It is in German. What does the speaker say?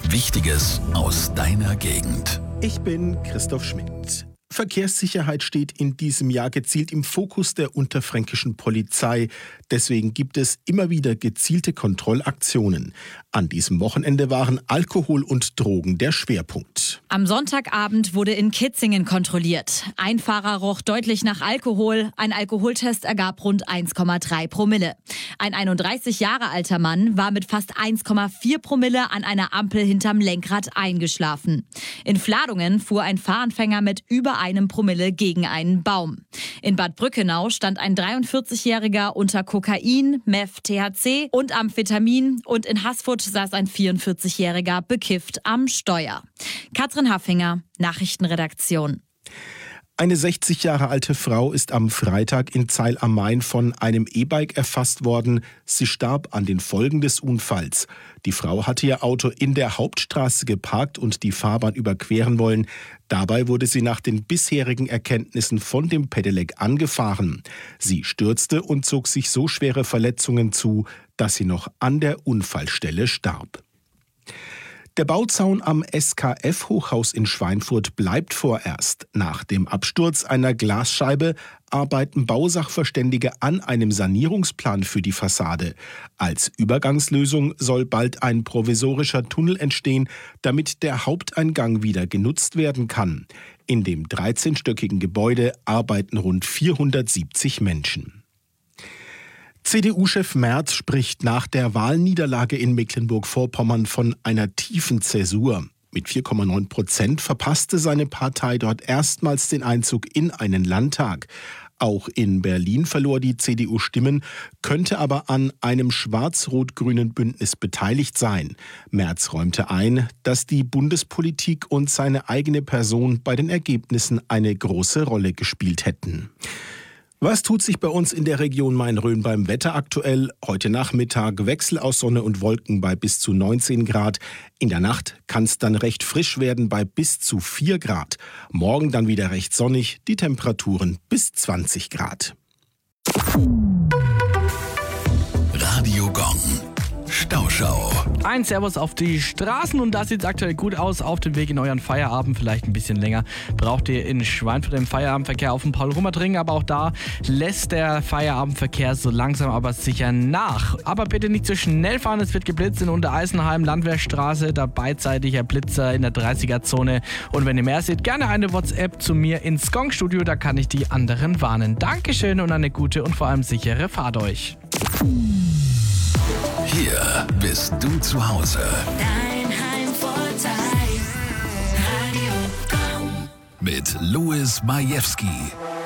Wichtiges aus deiner Gegend. Ich bin Christoph Schmidt. Verkehrssicherheit steht in diesem Jahr gezielt im Fokus der unterfränkischen Polizei. Deswegen gibt es immer wieder gezielte Kontrollaktionen. An diesem Wochenende waren Alkohol und Drogen der Schwerpunkt. Am Sonntagabend wurde in Kitzingen kontrolliert. Ein Fahrer roch deutlich nach Alkohol. Ein Alkoholtest ergab rund 1,3 Promille. Ein 31 Jahre alter Mann war mit fast 1,4 Promille an einer Ampel hinterm Lenkrad eingeschlafen. In Fladungen fuhr ein Fahranfänger mit über einem Promille gegen einen Baum. In Bad Brückenau stand ein 43-Jähriger unter Kokain, Meth, THC und Amphetamin und in Haßfurt saß ein 44-Jähriger bekifft am Steuer. Katrin Haffinger, Nachrichtenredaktion. Eine 60 Jahre alte Frau ist am Freitag in Zeil am Main von einem E-Bike erfasst worden. Sie starb an den Folgen des Unfalls. Die Frau hatte ihr Auto in der Hauptstraße geparkt und die Fahrbahn überqueren wollen. Dabei wurde sie nach den bisherigen Erkenntnissen von dem Pedelec angefahren. Sie stürzte und zog sich so schwere Verletzungen zu, dass sie noch an der Unfallstelle starb. Der Bauzaun am SKF-Hochhaus in Schweinfurt bleibt vorerst. Nach dem Absturz einer Glasscheibe arbeiten Bausachverständige an einem Sanierungsplan für die Fassade. Als Übergangslösung soll bald ein provisorischer Tunnel entstehen, damit der Haupteingang wieder genutzt werden kann. In dem 13-stöckigen Gebäude arbeiten rund 470 Menschen. CDU-Chef Merz spricht nach der Wahlniederlage in Mecklenburg-Vorpommern von einer tiefen Zäsur. Mit 4,9% verpasste seine Partei dort erstmals den Einzug in einen Landtag. Auch in Berlin verlor die CDU Stimmen, könnte aber an einem schwarz-rot-grünen Bündnis beteiligt sein. Merz räumte ein, dass die Bundespolitik und seine eigene Person bei den Ergebnissen eine große Rolle gespielt hätten. Was tut sich bei uns in der Region Main-Rhön beim Wetter aktuell? Heute Nachmittag Wechsel aus Sonne und Wolken bei bis zu 19 Grad. In der Nacht kann es dann recht frisch werden bei bis zu 4 Grad. Morgen dann wieder recht sonnig, die Temperaturen bis 20 Grad. Radio Gong. Stauschau. Ein Servus auf die Straßen und da sieht es aktuell gut aus. Auf dem Weg in euren Feierabend, vielleicht ein bisschen länger, braucht ihr in Schweinfurt im Feierabendverkehr auf dem Paul-Rummert-Ring. Aber auch da lässt der Feierabendverkehr so langsam aber sicher nach. Aber bitte nicht zu schnell fahren, es wird geblitzt in Untereisenheim, Landwehrstraße, da beidseitiger Blitzer in der 30er-Zone. Und wenn ihr mehr seht, gerne eine WhatsApp zu mir ins Gong-Studio, da kann ich die anderen warnen. Dankeschön und eine gute und vor allem sichere Fahrt euch. Hier bist du zu Hause. Dein Heimvorteil. Radio Gong. Mit Louis Majewski.